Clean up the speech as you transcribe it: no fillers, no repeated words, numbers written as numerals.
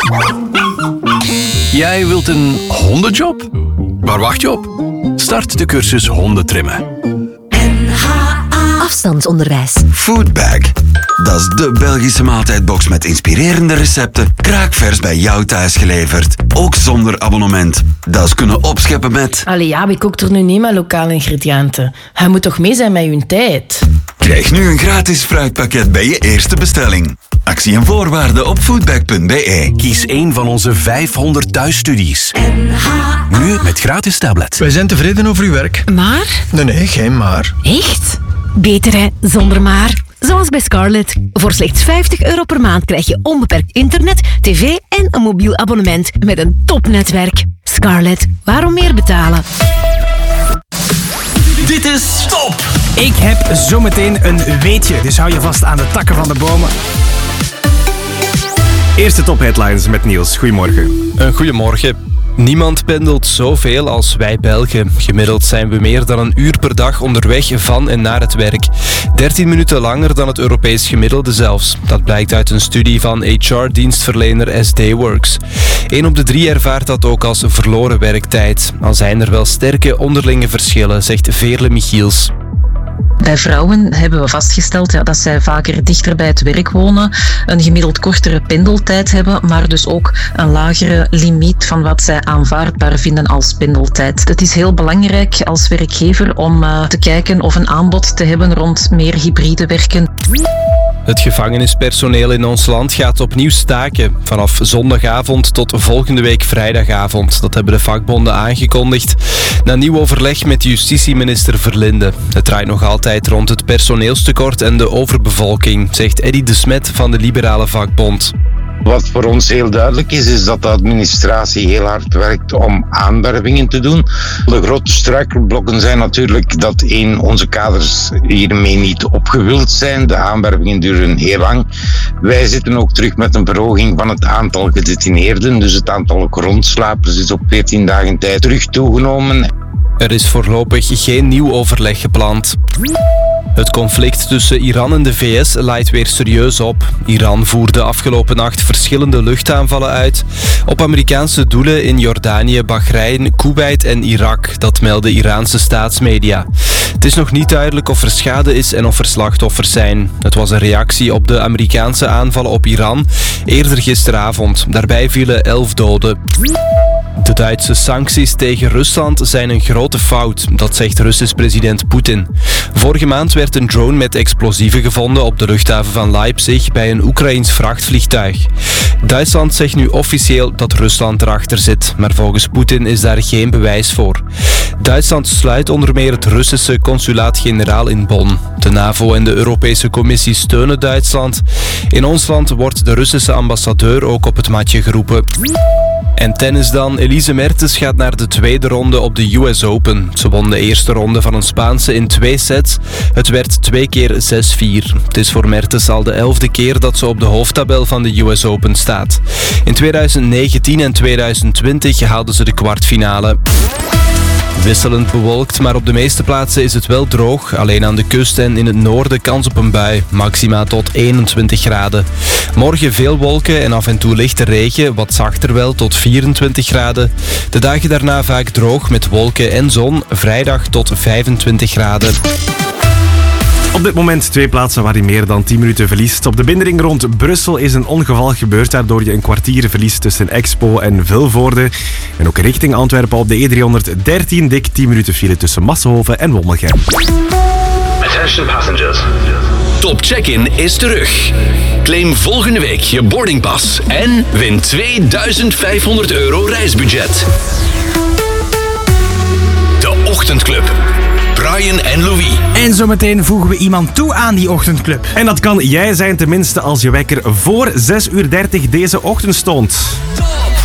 Jij wilt een hondenjob? Waar wacht je op? Start de cursus hondentrimmen. Afstandsonderwijs. Foodbag. Dat is de Belgische maaltijdbox met inspirerende recepten. Kraakvers bij jou thuis geleverd. Ook zonder abonnement. Dat is kunnen opscheppen met... Allee ja, wie kookt er nu niet met lokale ingrediënten? Hij moet toch mee zijn met je tijd? Krijg nu een gratis fruitpakket bij je eerste bestelling. Actie en voorwaarden op foodbag.be. Kies een van onze 500 thuisstudies. Nu met gratis tablet. Wij zijn tevreden over uw werk. Maar? Nee, geen maar. Echt? Beter hè, zonder maar. Zoals bij Scarlett. Voor slechts €50 per maand krijg je onbeperkt internet, tv en een mobiel abonnement met een topnetwerk. Scarlett, waarom meer betalen? Dit is Top! Ik heb zometeen een weetje, dus hou je vast aan de takken van de bomen. Eerste top-headlines met Niels. Goedemorgen. Goedemorgen. Niemand pendelt zoveel als wij Belgen. Gemiddeld zijn we meer dan een uur per dag onderweg van en naar het werk. 13 minuten langer dan het Europees gemiddelde zelfs. Dat blijkt uit een studie van HR-dienstverlener SD Works. 1 op de 3 ervaart dat ook als verloren werktijd. Al zijn er wel sterke onderlinge verschillen, zegt Veerle Michiels. Bij vrouwen hebben we vastgesteld dat zij vaker dichter bij het werk wonen, een gemiddeld kortere pendeltijd hebben, maar dus ook een lagere limiet van wat zij aanvaardbaar vinden als pendeltijd. Het is heel belangrijk als werkgever om te kijken of een aanbod te hebben rond meer hybride werken. Het gevangenispersoneel in ons land gaat opnieuw staken. Vanaf zondagavond tot volgende week vrijdagavond. Dat hebben de vakbonden aangekondigd. Na nieuw overleg met justitieminister Verlinde. Het draait nog altijd rond het personeelstekort en de overbevolking, zegt Eddy de Smet van de Liberale Vakbond. Wat voor ons heel duidelijk is dat de administratie heel hard werkt om aanwervingen te doen. De grote struikelblokken zijn natuurlijk dat onze kaders hiermee niet opgevuld zijn. De aanwervingen duren heel lang. Wij zitten ook terug met een verhoging van het aantal gedetineerden. Dus het aantal grondslapers is op 14 dagen tijd terug toegenomen. Er is voorlopig geen nieuw overleg gepland. Het conflict tussen Iran en de VS leidt weer serieus op. Iran voerde afgelopen nacht verschillende luchtaanvallen uit op Amerikaanse doelen in Jordanië, Bahrein, Kuwait en Irak. Dat melden Iraanse staatsmedia. Het is nog niet duidelijk of er schade is en of er slachtoffers zijn. Het was een reactie op de Amerikaanse aanvallen op Iran eerder gisteravond. Daarbij vielen 11 doden. De Duitse sancties tegen Rusland zijn een grote fout, dat zegt Russisch president Poetin. Vorige maand werd een drone met explosieven gevonden op de luchthaven van Leipzig bij een Oekraïns vrachtvliegtuig. Duitsland zegt nu officieel dat Rusland erachter zit, maar volgens Poetin is daar geen bewijs voor. Duitsland sluit onder meer het Russische consulaat-generaal in Bonn. De NAVO en de Europese Commissie steunen Duitsland. In ons land wordt de Russische ambassadeur ook op het matje geroepen. En tennis dan. Elise Mertens gaat naar de tweede ronde op de US Open. Ze won de eerste ronde van een Spaanse in 2 sets. Het werd 2 keer 6-4. Het is voor Mertens al de 11e keer dat ze op de hoofdtabel van de US Open staat. In 2019 en 2020 haalden ze de kwartfinale. Wisselend bewolkt, maar op de meeste plaatsen is het wel droog. Alleen aan de kust en in het noorden kans op een bui. Maxima tot 21 graden. Morgen veel wolken en af en toe lichte regen. Wat zachter wel tot 24 graden. De dagen daarna vaak droog met wolken en zon. Vrijdag tot 25 graden. Op dit moment 2 plaatsen waar je meer dan 10 minuten verliest. Op de binnenring rond Brussel is een ongeval gebeurd, waardoor je een kwartier verliest tussen Expo en Vilvoorde. En ook richting Antwerpen op de E313 dik 10 minuten file tussen Massenhoven en Wommelgem. Attention passengers. Top Check-in is terug. Claim volgende week je boardingpas en win €2500 reisbudget. De Ochtendclub. Brian en Louis. En zometeen voegen we iemand toe aan die ochtendclub. En dat kan jij zijn, tenminste als je wekker voor 6:30 deze ochtend stond. Top!